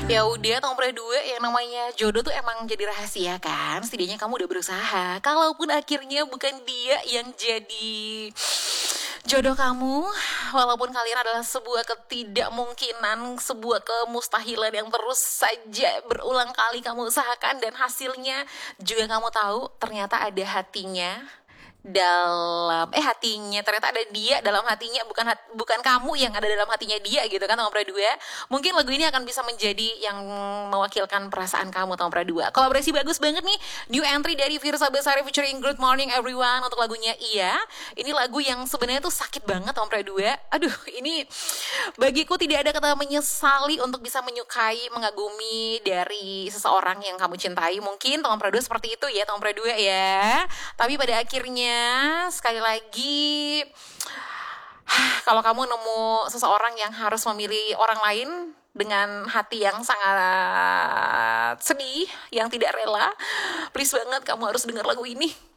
Ya udah, nomor dua, yang namanya jodoh tuh emang jadi rahasia kan. Setidaknya kamu udah berusaha. Kalaupun akhirnya bukan dia yang jadi jodoh kamu, walaupun kalian adalah sebuah ketidakmungkinan, sebuah kemustahilan yang terus saja berulang kali kamu usahakan, dan hasilnya juga kamu tahu ternyata ada hatinya dalam hatinya, ternyata ada dia dalam hatinya, bukan kamu yang ada dalam hatinya dia gitu kan, nomor dua. Mungkin lagu ini akan bisa menjadi yang mewakilkan perasaan kamu, nomor dua. Kolaborasi bagus banget nih, new entry dari Virsa Besari featuring Good Morning Everyone untuk lagunya Iya. Ini lagu yang sebenarnya tuh sakit banget, nomor dua. Aduh, ini bagiku tidak ada kata menyesali untuk bisa menyukai, mengagumi dari seseorang yang kamu cintai. Mungkin nomor dua seperti itu ya, nomor dua ya. Tapi pada akhirnya sekali lagi, kalau kamu nemu seseorang yang harus memilih orang lain dengan hati yang sangat sedih, yang tidak rela, please banget kamu harus dengar lagu ini.